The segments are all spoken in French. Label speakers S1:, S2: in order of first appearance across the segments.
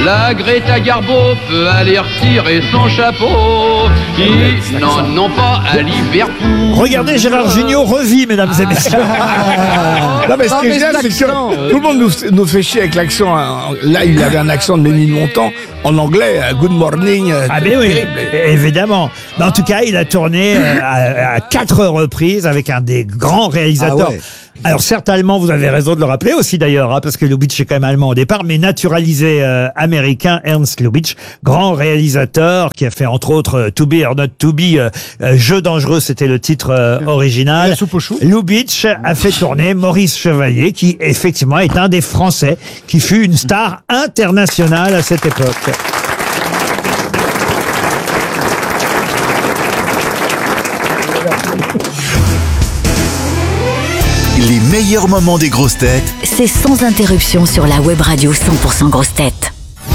S1: La Greta Garbo peut aller retirer son chapeau. Ils n'en ont pas à Liverpool.
S2: Regardez, Gérard Jugnot revit, mesdames et messieurs.
S3: Non, mais ce qui est génial, c'est que tout le monde nous fait chier avec l'accent. Là, il avait un accent de Ménilmontant en anglais. Good morning.
S2: Ah ben oui, évidemment. Mais en tout cas, il a tourné à 4 reprises avec un des grands réalisateurs.
S3: Ah ouais.
S2: Alors certes allemand, vous avez raison de le rappeler aussi d'ailleurs, hein, parce que Lubitsch est quand même allemand au départ, mais naturalisé américain, Ernst Lubitsch, grand réalisateur qui a fait entre autres To Be or Not To Be, Jeu dangereux, c'était le titre original. Lubitsch a fait tourner Maurice Chevalier, qui effectivement est un des Français qui fut une star internationale à cette époque.
S4: Les meilleurs moments des grosses têtes,
S5: c'est sans interruption sur la web radio 100% grosses têtes.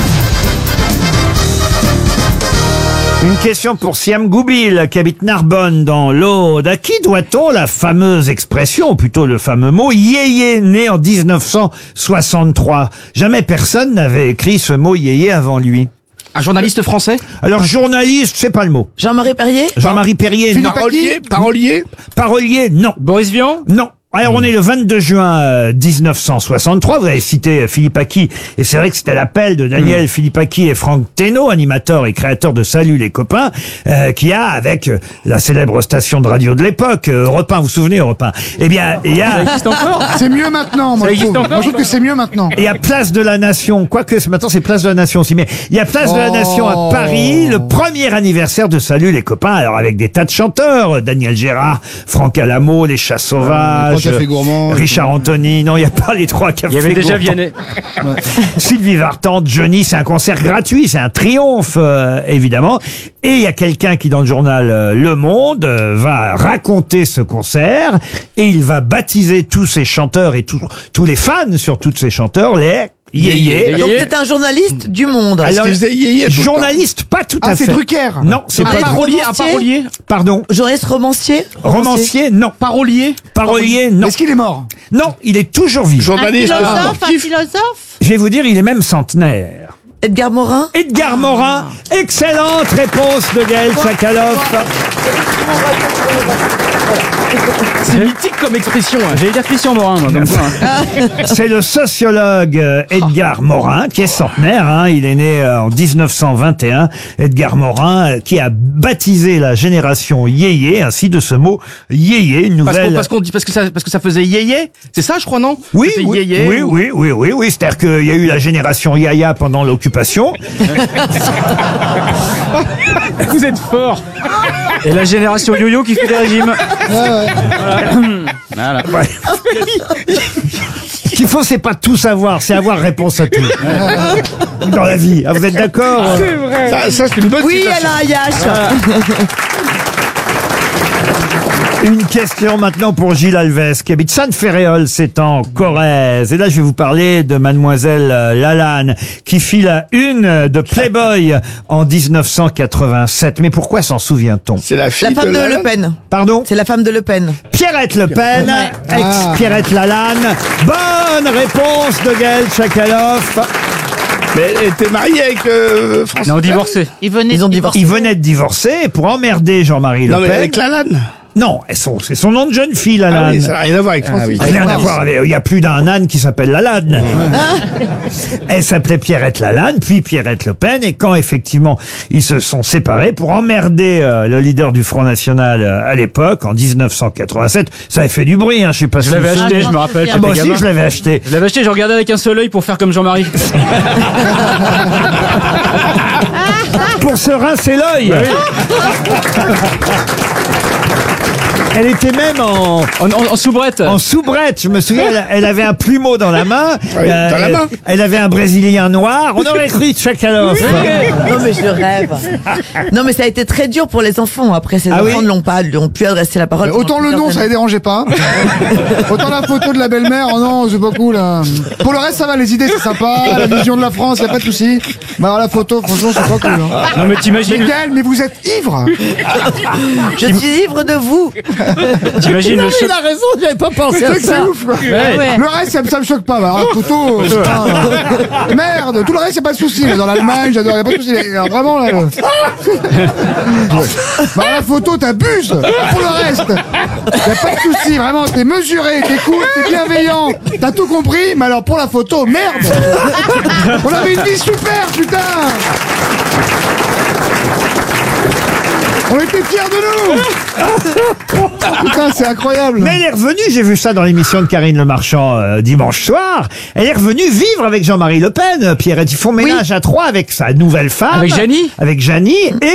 S2: Une question pour Siam Goubil, qui habite Narbonne dans l'Aude. À qui doit-on la fameuse expression, ou plutôt le fameux mot yéyé, né en 1963? Jamais personne n'avait écrit ce mot yéyé avant lui.
S6: Un journaliste français?
S2: Alors, journaliste, c'est pas le mot.
S7: Jean-Marie Perrier?
S2: Jean-Marie Perrier, non.
S3: Parolier?
S2: Parolier, non.
S6: Boris Vian?
S2: Non. Alors, on est le 22 juin 1963. Vous avez cité Philippe Aki. Et c'est vrai que c'était l'appel de Daniel Philippe Aki et Franck Thénault, animateur et créateur de Salut les copains, qui a, avec la célèbre station de radio de l'époque, Europe 1, vous vous souvenez, Europe 1? Eh bien, il y a...
S6: Ça existe encore?
S8: C'est mieux maintenant, moi.
S6: Ça existe encore?
S8: Moi, je trouve que c'est mieux maintenant.
S2: Il y a Place de la Nation, quoique maintenant c'est Place de la Nation aussi, mais il y a Place de la Nation à Paris, le premier anniversaire de Salut les copains, alors avec des tas de chanteurs, Daniel Gérard, Franck Alamo, Les Chats Sauvages,
S8: Café Gourmand,
S2: Richard Anthony, non, il n'y a pas les 3 cafés.
S6: Il y avait déjà
S2: Gourmand.
S6: Vianney.
S2: Sylvie Vartan, Johnny, c'est un concert gratuit, c'est un triomphe, évidemment. Et il y a quelqu'un qui, dans le journal Le Monde, va raconter ce concert, et il va baptiser tous ces chanteurs et tous les fans sur tous ces chanteurs, les yéyé.
S7: Donc c'est un journaliste du Monde.
S2: Alors, journaliste, pas tout à fait.
S8: c'est Drucker.
S2: Non, c'est pas
S6: Parolier, un parolier?
S2: Pardon.
S7: Journaliste romancier?
S2: Romancier, non.
S6: Parolier?
S2: Parolier, non.
S8: Est-ce qu'il est mort?
S2: Non, il est toujours vivant.
S3: Journaliste sportif.
S7: philosophe?
S2: Je vais vous dire, il est même centenaire.
S7: Edgar Morin?
S2: Edgar Morin, excellente réponse de Gaël Sakaloff.
S6: C'est mythique comme expression. J'allais dire Christian Morin, moi, comme quoi.
S2: C'est le sociologue Edgar Morin, qui est centenaire, hein. Il est né en 1921. Edgar Morin, qui a baptisé la génération yéyé, ainsi de ce mot yéyé, une nouvelle...
S6: Parce que ça faisait yéyé? C'est ça, je crois, non?
S2: Oui,
S6: C'était
S2: oui,
S6: yéyé,
S2: oui. C'est-à-dire qu'il y a eu la génération Yaya pendant l'occupation.
S6: Vous êtes fort. Et la génération yo-yo qui fait des régimes. Voilà.
S2: Ouais. Ce qu'il faut, c'est pas tout savoir, c'est avoir réponse à tout. Dans la vie. Ah, vous êtes d'accord?
S6: C'est vrai.
S3: Ça, c'est une bonne
S7: Oui,
S3: citation.
S7: elle a un yacht.
S2: Une question maintenant pour Gilles Alves, qui habite Sainte-Féréole, c'est en Corrèze. Et là, je vais vous parler de Mademoiselle Lalanne, qui fit la une de Playboy en 1987. Mais pourquoi s'en souvient-on?
S3: C'est la fille
S7: La femme de
S3: Lalanne.
S7: Le Pen.
S2: Pardon?
S7: C'est la femme de Le Pen.
S2: Pierrette Le Pen, ex-Pierrette Lalanne. Bonne réponse de Gaël Sakaloff.
S3: Mais elle était mariée avec François.
S6: Non, divorcé.
S7: Ils ont divorcé.
S2: Il venait de divorcer pour emmerder Jean-Marie Le
S3: Non, mais
S2: Pen.
S3: avec Lalanne.
S2: Non, c'est son nom de jeune fille, Lalanne.
S3: Ah oui, ça n'a rien à voir avec François.
S2: Rien à voir avec- il y a plus d'un âne qui s'appelle Lalanne. Elle s'appelait Pierrette Lalanne, puis Pierrette Le Pen, et quand effectivement ils se sont séparés pour emmerder le leader du Front National à l'époque, en 1987, ça avait fait du bruit, hein, je sais pas si
S6: Je l'avais
S2: vous-
S6: acheté, je me rappelle.
S2: Ah, moi
S6: j'étais
S2: aussi
S6: gamin.
S2: je l'avais acheté.
S6: Je l'avais acheté, je regardais avec un seul œil pour faire comme Jean-Marie.
S2: Pour se rincer l'œil. Elle était même
S6: En soubrette.
S2: en soubrette, je me souviens, elle avait un plumeau dans la main.
S3: Oui, dans la main.
S2: Elle avait un Brésilien noir. On aurait cru Tchakaloff.
S7: Non mais je rêve. Non mais ça a été très dur pour les enfants. Après ces
S2: Ah
S7: enfants
S2: oui
S7: ne l'ont plus adressé la parole.
S8: Autant le nom, ça les dérangeait pas. Autant la photo de la belle-mère, oh non, c'est pas cool. Pour le reste, ça va, les idées, c'est sympa. La vision de la France, y a pas de souci. Mais alors la photo, franchement, c'est pas cool. Hein.
S6: Non mais
S8: Mais
S6: t'imagines.
S8: Gaël, mais vous êtes ivre.
S7: Je suis ivre de vous.
S6: T'imagines le choc.
S7: Il a raison, j'avais pas pensé à
S8: C'est
S7: ça.
S8: ouf, quoi.
S7: Ouais.
S8: Le reste, ça me choque pas. Alors, la photo, putain. Merde, tout le reste, y a pas de souci. Dans l'Allemagne, j'adore, y a pas de souci. Alors, vraiment, là. Bah, la photo, t'abuses. Pour le reste, y a pas de souci. Vraiment, t'es mesuré, t'es cool, t'es bienveillant. T'as tout compris, mais alors pour la photo, merde. On avait une vie super, putain. On était fiers de nous. Putain, c'est incroyable.
S2: Mais elle est revenue, j'ai vu ça dans l'émission de Karine Le Marchand dimanche soir. Elle est revenue vivre avec Jean-Marie Le Pen. Pierrette, ils font ménage à trois avec sa nouvelle femme.
S6: Avec Jeannie.
S2: Avec Jeannie. Et